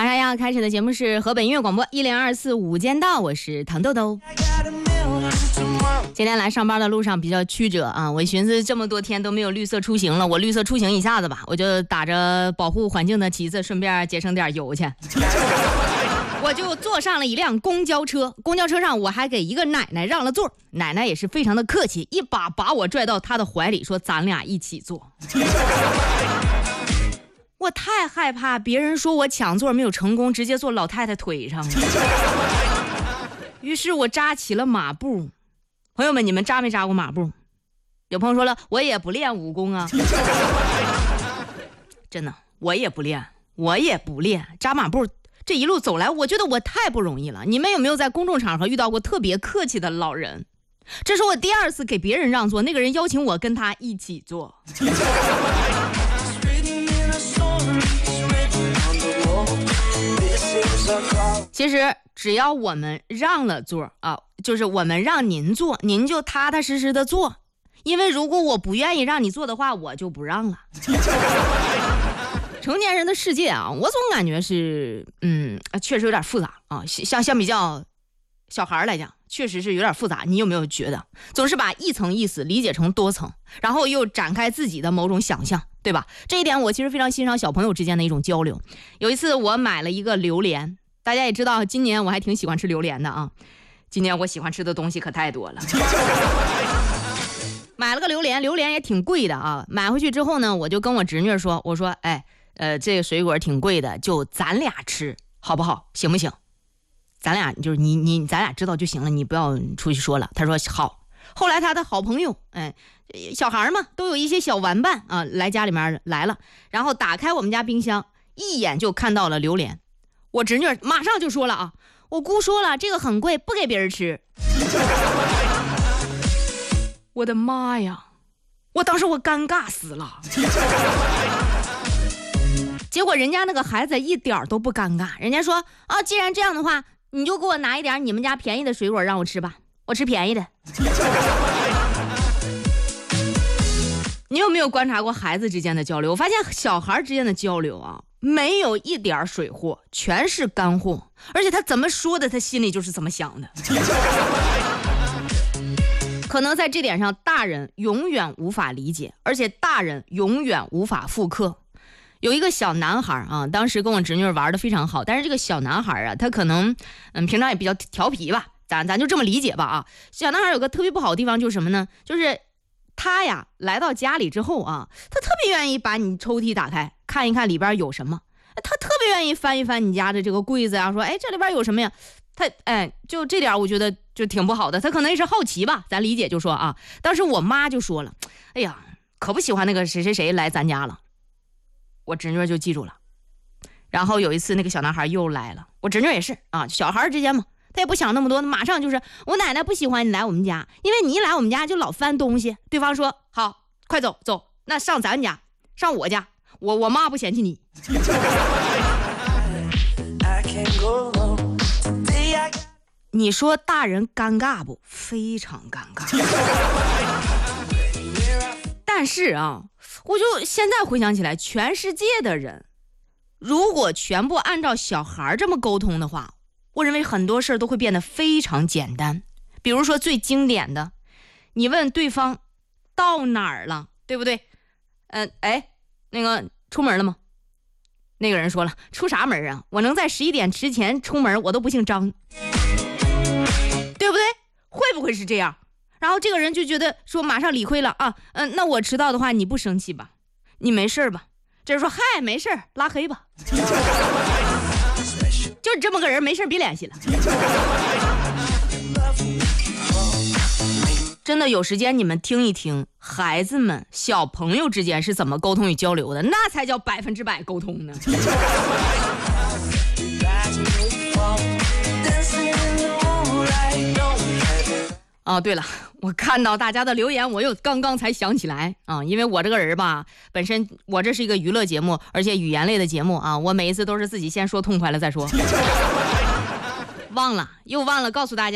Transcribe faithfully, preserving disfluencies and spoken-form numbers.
马上要开始的节目是河北音乐广播一零二四午间到，我是糖豆豆。今天来上班的路上比较曲折啊，我寻思这么多天都没有绿色出行了，我绿色出行一下子吧，我就打着保护环境的旗子，顺便节省点油去。我就坐上了一辆公交车，公交车上我还给一个奶奶让了座，奶奶也是非常的客气，一把把我拽到她的怀里，说咱俩一起坐。我太害怕别人说我抢座没有成功，直接坐老太太腿上了。于是我扎起了马步。朋友们，你们扎没扎过马步？有朋友说了，我也不练武功啊。真的，我也不练，我也不练扎马步。这一路走来，我觉得我太不容易了。你们有没有在公众场合遇到过特别客气的老人？这是我第二次给别人让座，那个人邀请我跟他一起坐。其实只要我们让了座啊，就是我们让您坐，您就踏踏实实的坐，因为如果我不愿意让你坐的话，我就不让了。成年人的世界啊，我总感觉是嗯确实有点复杂啊，相相比较小孩来讲确实是有点复杂。你有没有觉得总是把一层意思理解成多层，然后又展开自己的某种想象，对吧？这一点我其实非常欣赏小朋友之间的一种交流。有一次我买了一个榴莲，大家也知道今年我还挺喜欢吃榴莲的啊，今年我喜欢吃的东西可太多了。买了个榴莲，榴莲也挺贵的啊。买回去之后呢，我就跟我侄女说，我说哎呃这个水果挺贵的，就咱俩吃好不好，行不行？咱俩就是你你咱俩知道就行了，你不要出去说了。他说好。后来他的好朋友哎小孩嘛都有一些小玩伴啊来家里面来了，然后打开我们家冰箱，一眼就看到了榴莲。我侄女马上就说了啊，我姑说了这个很贵，不给别人吃。我的妈呀，我当时我尴尬死了。结果人家那个孩子一点都不尴尬，人家说啊，既然这样的话，你就给我拿一点你们家便宜的水果让我吃吧，我吃便宜的。你有没有观察过孩子之间的交流？我发现小孩之间的交流啊，没有一点水货，全是干货，而且他怎么说的他心里就是怎么想的。可能在这点上大人永远无法理解，而且大人永远无法复刻。有一个小男孩啊，当时跟我侄女玩的非常好，但是这个小男孩啊，他可能嗯平常也比较调皮吧，咱咱就这么理解吧啊。小男孩有个特别不好的地方就是什么呢？就是他呀来到家里之后啊，他特别愿意把你抽屉打开看一看里边有什么，他特别愿意翻一翻你家的这个柜子啊，说哎这里边有什么呀？他哎就这点我觉得就挺不好的，他可能也是好奇吧，咱理解就说啊。当时我妈就说了，哎呀可不喜欢那个谁谁谁来咱家了。我侄女就记住了。然后有一次那个小男孩又来了，我侄女也是啊，小孩之间嘛，他也不想那么多，马上就是我奶奶不喜欢你来我们家，因为你一来我们家就老翻东西。对方说好，快走走，那上咱家，上我家，我我妈不嫌弃你。你说大人尴尬不？非常尴尬。但是啊，我就现在回想起来，全世界的人如果全部按照小孩这么沟通的话，我认为很多事都会变得非常简单。比如说最经典的，你问对方到哪儿了，对不对？呃，哎，那个出门了吗？那个人说了，出啥门啊？我能在十一点之前出门，我都不姓张，对不对？会不会是这样？然后这个人就觉得说马上理亏了啊，嗯、呃，那我迟到的话你不生气吧？你没事吧？这人说嗨没事，拉黑吧。就是这么个人，没事别联系了。真的有时间你们听一听孩子们小朋友之间是怎么沟通与交流的，那才叫百分之百沟通呢。哦，对了，我看到大家的留言，我又刚刚才想起来啊，因为我这个人吧，本身我这是一个娱乐节目，而且语言类的节目啊，我每一次都是自己先说痛快了再说。忘了，又忘了告诉大家。